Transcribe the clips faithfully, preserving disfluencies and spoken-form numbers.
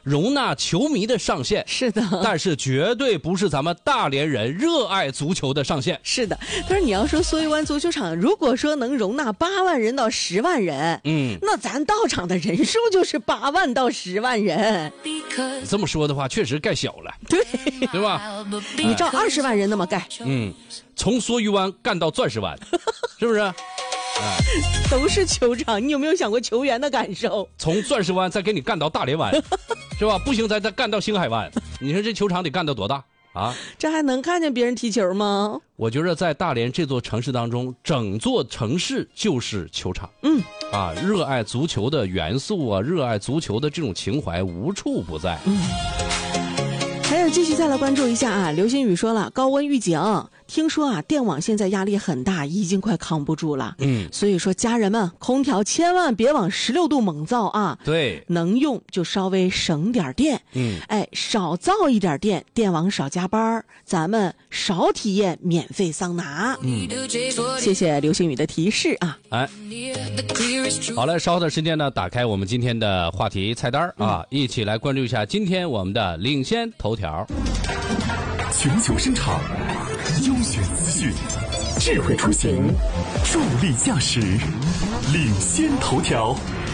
容纳球迷的上限， 是的， 但是绝对不是咱们大连人热爱足球的上限。 是的，但是你要说蓑衣湾足球场，如果说能容纳八万人到十万人，嗯，那咱到场的人数就是八万到十万人。 这么说的话，确实盖小了， 对， 对吧？ 你照二十万人那么盖， 嗯，从蓑衣湾干到钻石湾，是不是？ 哎，都是球场，你有没有想过球员的感受？ 从钻石湾再给你干到大连湾，是吧？不行，咱再干到星海湾。你说这球场得干到多大啊？ 这还能看见别人踢球吗？ 我觉得在大连这座城市当中，整座城市就是球场。嗯，啊，热爱足球的元素啊，热爱足球的这种情怀无处不在。嗯。 还有继续再来关注一下啊，刘新宇说了，高温预警，听说啊电网现在压力很大，已经快扛不住了。嗯，所以说家人们，空调千万别往十六度猛造啊。 对， 能用就稍微省点电。嗯，哎，少造一点电，电网少加班，咱们少体验免费桑拿。嗯，谢谢刘新宇的提示啊。 哎，好了，稍后的时间呢，打开我们今天的话题菜单啊、嗯，一起来关注一下今天我们的领先头条。 全球声场，优选资讯，智慧出行，助力驾驶，领先头条。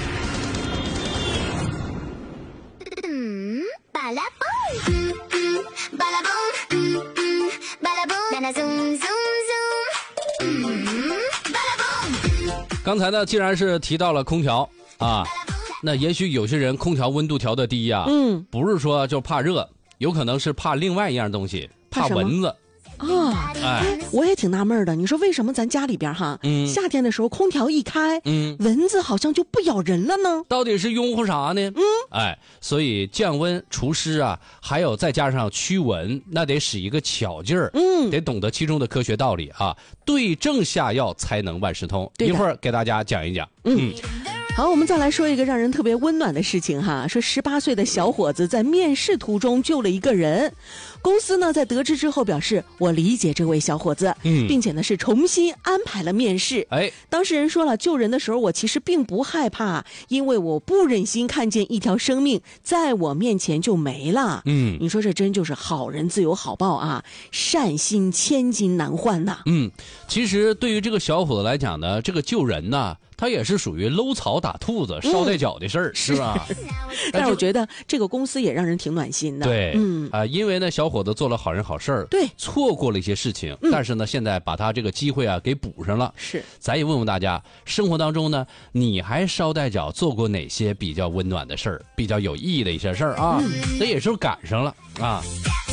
嗯，巴拉蹦，嗯嗯，巴拉蹦，嗯嗯，巴拉蹦，啦啦松松松，嗯，巴拉蹦。 刚才呢，既然是提到了空调啊，那也许有些人空调温度调的低呀、啊，嗯，不是说就怕热。有可能是怕另外一样东西，怕蚊子啊！哎，我也挺纳闷的。你说为什么咱家里边哈，嗯，夏天的时候空调一开，嗯，蚊子好像就不咬人了呢？ 到底是拥护啥呢？嗯，哎，所以降温除湿啊，还有再加上驱蚊，那得使一个巧劲儿，嗯，得懂得其中的科学道理啊，对症下药才能万事通。一会儿给大家讲一讲，嗯。 好，我们再来说一个让人特别温暖的事情哈，说十八岁的小伙子在面试途中救了一个人，公司呢在得知之后表示，我理解这位小伙子，嗯，并且呢是重新安排了面试。哎，当事人说了，救人的时候我其实并不害怕，因为我不忍心看见一条生命在我面前就没了。嗯，你说这真就是好人自有好报啊，善心千金难换呐。 嗯，其实对于这个小伙子来讲呢，这个救人呢，他也是属于搂草打兔子捎带脚的事儿、嗯，是吧？ 但是我觉得这个公司也让人挺暖心的。 对，嗯啊、呃，因为呢，小伙子做了好人好事儿， 对， 错过了一些事情、嗯，但是呢，现在把他这个机会啊给补上了。 是，咱也问问大家，生活当中呢，你还捎带脚做过哪些比较温暖的事儿，比较有意义的一些事儿啊？这、嗯、也是赶上了啊。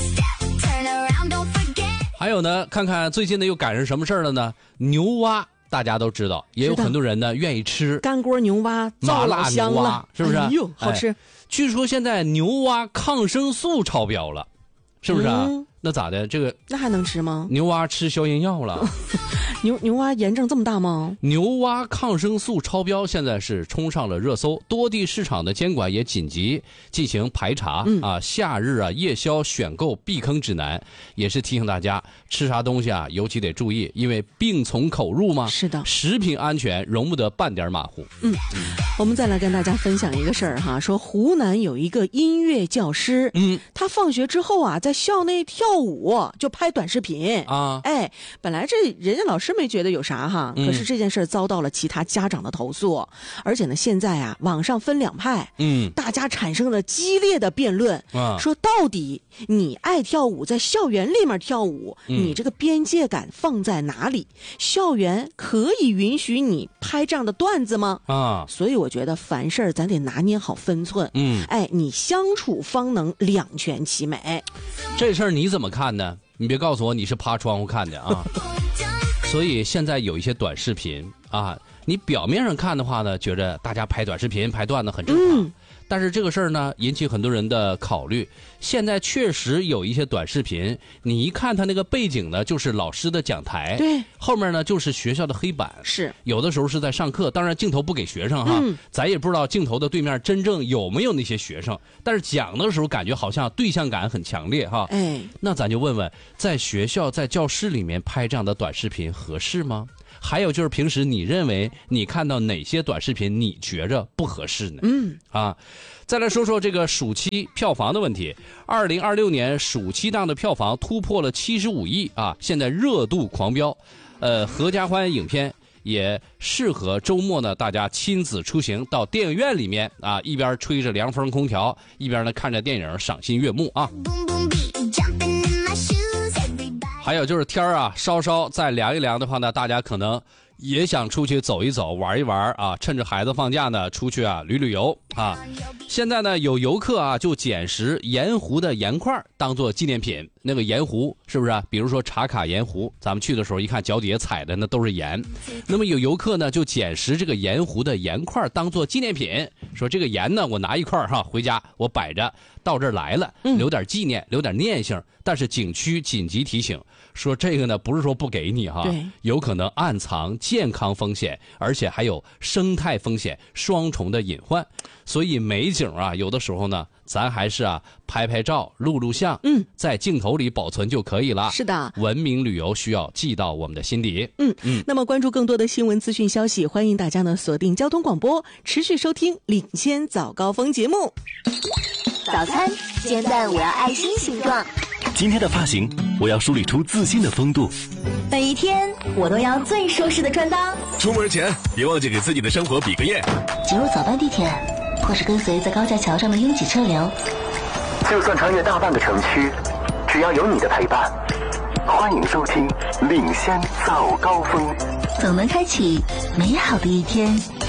还有呢，看看最近呢又赶上什么事儿了呢？牛蛙。大家都知道，也有很多人呢愿意吃干锅牛蛙、 麻辣牛蛙，是不是？ 哎呦，好吃、哎！ 据说现在牛蛙抗生素超标了，是不是啊？嗯、那咋的？这个那还能吃吗？ 牛蛙吃消炎药了？ 牛牛蛙炎症这么大吗？ 牛蛙抗生素超标，现在是冲上了热搜，多地市场的监管也紧急进行排查、嗯、啊。夏日啊夜宵选购避坑指南也是提醒大家，吃啥东西啊尤其得注意，因为病从口入嘛。 是的， 食品安全容不得半点马虎。 嗯，我们再来跟大家分享一个事儿哈，说湖南有一个音乐教师，嗯，他放学之后啊在校内跳舞就拍短视频啊，哎，本来这人家老师没觉得有啥哈，可是这件事遭到了其他家长的投诉、嗯、而且呢现在啊网上分两派，嗯，大家产生了激烈的辩论、啊、说到底你爱跳舞在校园里面跳舞、嗯、你这个边界感放在哪里？校园可以允许你拍这样的段子吗？啊，所以我觉得凡事咱得拿捏好分寸，嗯，哎，你相处方能两全其美。 这事儿你怎么看呢？你别告诉我你是趴窗户看的啊。所以现在有一些短视频啊，你表面上看的话呢，觉得大家拍短视频拍段子很正常、嗯、但是这个事儿呢引起很多人的考虑。现在确实有一些短视频，你一看他那个背景呢就是老师的讲台， 对， 后面呢就是学校的黑板， 是有的时候是在上课，当然镜头不给学生哈、嗯、咱也不知道镜头的对面真正有没有那些学生，但是讲的时候感觉好像对象感很强烈哈。哎，那咱就问问，在学校在教室里面拍这样的短视频合适吗？ 还有就是平时你认为你看到哪些短视频你觉着不合适呢？ 嗯啊，再来说说这个暑期票房的问题。二零二六年暑期档的票房突破了七十五亿啊，现在热度狂飙。呃，合家欢影片也适合周末呢，大家亲子出行到电影院里面啊，一边吹着凉风空调，一边呢看着电影赏心悦目啊。还有就是天儿啊，稍稍再凉一凉的话呢，大家可能也想出去走一走，玩一玩啊，趁着孩子放假呢，出去啊旅旅游啊。现在呢，有游客啊就捡拾盐湖的盐块当做纪念品。那个盐湖是不是啊？比如说茶卡盐湖，咱们去的时候一看脚底下踩的那都是盐。那么有游客呢就捡拾这个盐湖的盐块当做纪念品，说这个盐呢我拿一块哈回家我摆着，到这儿来了留点纪念，留点念性。但是景区紧急提醒说，这个呢不是说不给你哈，有可能暗藏健康风险，而且还有生态风险双重的隐患。所以美景啊，有的时候呢，咱还是啊拍拍照、录录像，嗯，在镜头里保存就可以了。 是的， 文明旅游需要记到我们的心底。 嗯嗯。那么关注更多的新闻资讯消息，欢迎大家呢锁定交通广播，持续收听领先早高峰节目。 早餐煎蛋我要爱心形状， 今天的发型我要梳理出自信的风度， 每一天我都要最舒适的穿搭。 出门前别忘记给自己的生活比个耶。 挤入早班地铁，或是跟随在高架桥上的拥挤车流， 就算穿越大半个城区，只要有你的陪伴。欢迎收听领先早高峰， 总能开启美好的一天。